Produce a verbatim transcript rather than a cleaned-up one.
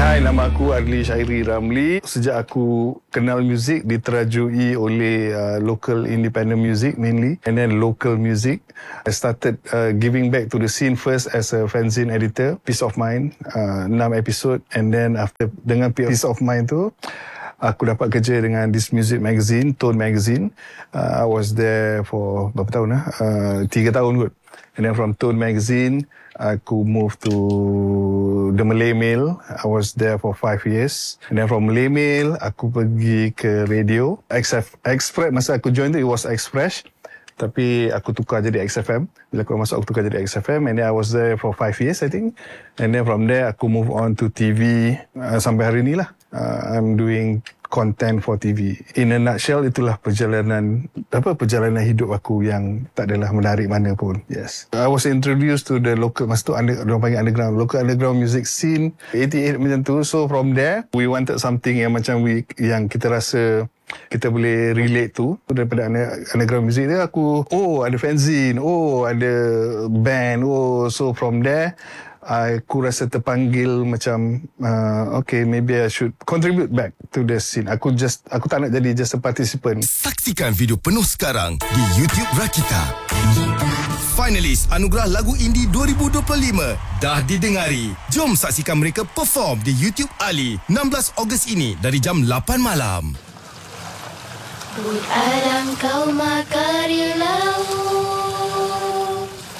Hai, nama aku Adli Syairi Ramli. Sejak aku kenal muzik diterajui oleh uh, local independent music mainly, and then local music. I started uh, giving back to the scene first as a fanzine editor, Peace of Mind, uh, enam episod, and then after dengan Peace of Mind tu, aku dapat kerja dengan this music magazine, Tone Magazine. Uh, I was there for berapa tahun lah? Uh, tiga tahun kot. And then from Tone Magazine, aku moved to the Malay Mail. I was there for five years. And then from Malay Mail, aku pergi ke radio. X F, Express, masa aku join tu, it was Express. Tapi aku tukar jadi X F M. Bila aku masuk, aku tukar jadi X F M. And then I was there for five years, I think. And then from there, aku move on to T V uh, sampai hari ni lah. Uh, I'm doing content for T V. In a nutshell, itulah perjalanan apa perjalanan hidup aku yang tak adalah menarik mana pun. Yes. I was introduced to the local, masa tu under, orang panggil underground, local underground music scene, eighty-eight macam tu. So from there, we wanted something yang macam we, yang kita rasa kita boleh relate tu. Daripada underground music dia, aku, oh ada fanzine, oh ada band, oh so from there, aku rasa terpanggil macam uh, okay, maybe I should contribute back to the scene. Aku just aku tak nak jadi just a participant. Saksikan video penuh sekarang di YouTube Rakita. Finalis Anugerah Lagu Indie dua ribu dua puluh lima dah didengari. Jom saksikan mereka perform di YouTube Ali enam belas Ogos ini dari jam lapan malam. Ku alam kau makarya laut.